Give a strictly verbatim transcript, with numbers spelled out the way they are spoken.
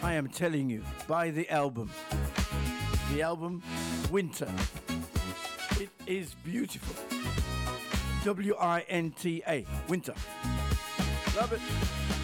I am telling you, buy the album. The album, Winter. It is beautiful. W I N T A, Winter. Love it.